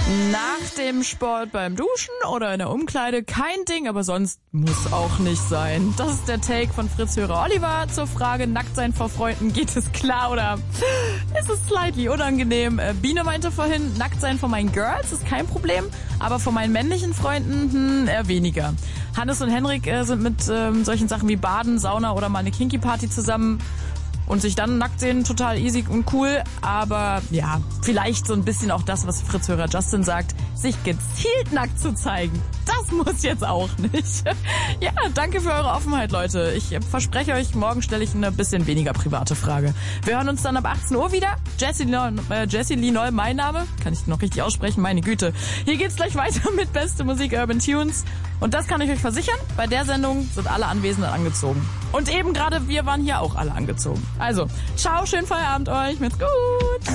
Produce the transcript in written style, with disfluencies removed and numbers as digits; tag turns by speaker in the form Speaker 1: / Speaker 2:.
Speaker 1: Nach dem Sport beim Duschen oder in der Umkleide kein Ding, aber sonst muss auch nicht sein. Das ist der Take von Fritz-Hörer Oliver zur Frage, nackt sein vor Freunden, geht es klar oder ist es slightly unangenehm? Biene meinte vorhin, nackt sein vor meinen Girls ist kein Problem, aber vor meinen männlichen Freunden eher weniger. Hannes und Henrik sind mit solchen Sachen wie Baden, Sauna oder mal eine Kinky-Party zusammen. Und sich dann nackt sehen, total easy und cool. Aber ja, vielleicht so ein bisschen auch das, was Fritz-Hörer Justin sagt, sich gezielt nackt zu zeigen. Das muss jetzt auch nicht. Ja, danke für eure Offenheit, Leute. Ich verspreche euch, morgen stelle ich eine bisschen weniger private Frage. Wir hören uns dann ab 18 Uhr wieder. Jessie Linol, mein Name. Kann ich noch richtig aussprechen? Meine Güte. Hier geht's gleich weiter mit Beste Musik Urban Tunes. Und das kann ich euch versichern, bei der Sendung sind alle Anwesenden angezogen. Und eben gerade wir waren hier auch alle angezogen. Also, ciao, schönen Feierabend euch, macht's gut.